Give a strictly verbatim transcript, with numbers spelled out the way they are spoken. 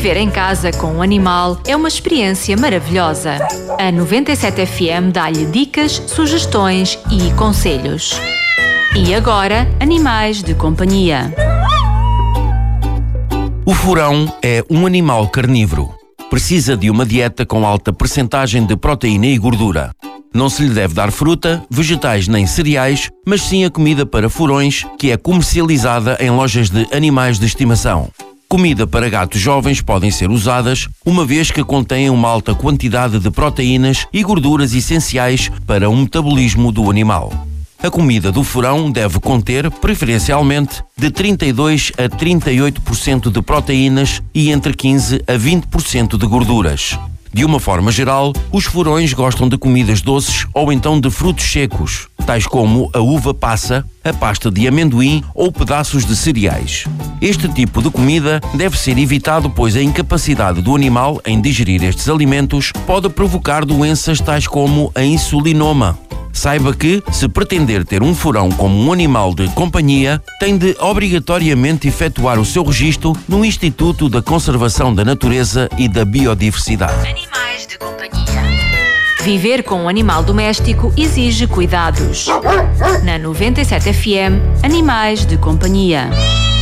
Viver em casa com um animal é uma experiência maravilhosa. A noventa e sete F M dá-lhe dicas, sugestões e conselhos. E agora, animais de companhia. O furão é um animal carnívoro. Precisa de uma dieta com alta percentagem de proteína e gordura. Não se lhe deve dar fruta, vegetais nem cereais, mas sim a comida para furões, que é comercializada em lojas de animais de estimação. Comida para gatos jovens podem ser usadas, uma vez que contêm uma alta quantidade de proteínas e gorduras essenciais para o metabolismo do animal. A comida do furão deve conter, preferencialmente, de trinta e dois a trinta e oito por cento de proteínas e entre quinze a vinte por cento de gorduras. De uma forma geral, os furões gostam de comidas doces ou então de frutos secos, tais como a uva passa, a pasta de amendoim ou pedaços de cereais. Este tipo de comida deve ser evitado, pois a incapacidade do animal em digerir estes alimentos pode provocar doenças tais como a insulinoma. Saiba que, se pretender ter um furão como um animal de companhia, tem de obrigatoriamente efetuar o seu registro no Instituto da Conservação da Natureza e da Biodiversidade. Animais de companhia. Viver com um animal doméstico exige cuidados. Na noventa e sete F M, Animais de companhia.